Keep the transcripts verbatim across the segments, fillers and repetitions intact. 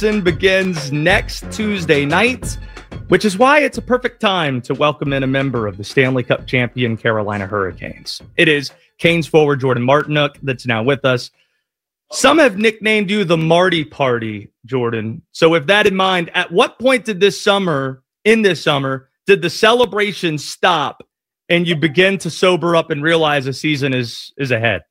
season begins next Tuesday night, which is why it's a perfect time to welcome in a member of the Stanley Cup champion Carolina Hurricanes. It is Canes forward Jordan Martinook that's now with us. Some have nicknamed you the Marty Party, Jordan. So with that in mind, at what point did this summer, in this summer, did the celebration stop and you begin to sober up and realize a season is is ahead?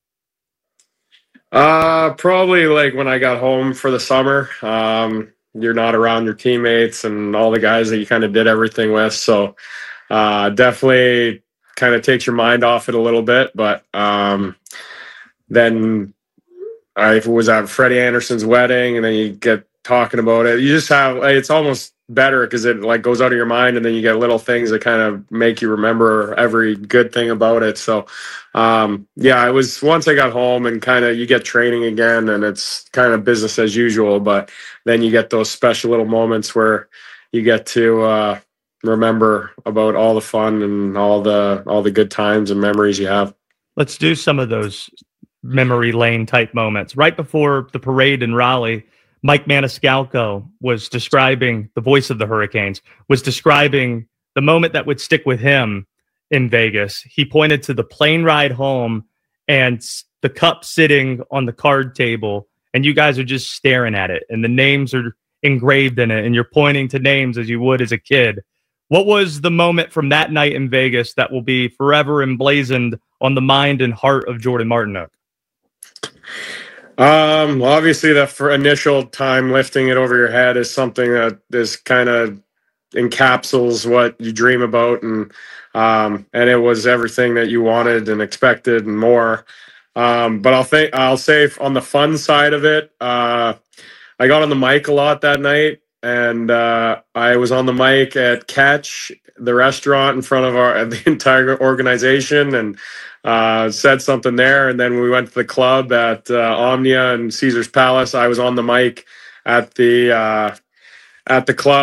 Uh, probably like when I got home for the summer. Um, you're not around your teammates and all the guys that you kind of did everything with. So uh, definitely kind of takes your mind off it a little bit. But um, then I was at Freddie Anderson's wedding, and then you get talking about it. You just have, it's almost better because it like goes out of your mind, and then you get little things that kind of make you remember every good thing about it. So um, yeah, it was once I got home and kind of you get training again, and it's kind of business as usual. But then you get those special little moments where you get to uh, remember about all the fun and all the all the good times and memories you have. Let's do some of those memory lane type moments. Right before the parade in Raleigh, Mike Maniscalco was describing, the voice of the Hurricanes, was describing the moment that would stick with him in Vegas. He pointed to the plane ride home and the cup sitting on the card table, and you guys are just staring at it, and the names are engraved in it, and you're pointing to names as you would as a kid. What was the moment from that night in Vegas that will be forever emblazoned on the mind and heart of Jordan Martinook? Um, well, obviously the for initial time lifting it over your head is something that is kind of encapsulates what you dream about. And, um, and it was everything that you wanted and expected and more. Um, but I'll think, I'll say on the fun side of it, uh, I got on the mic a lot that night, and, uh, I was on the mic at Catch, the restaurant, in front of our, the entire organization, and, uh, said something there. And then we went to the club at uh, Omnia and Caesar's Palace. I was on the mic at the uh, at the club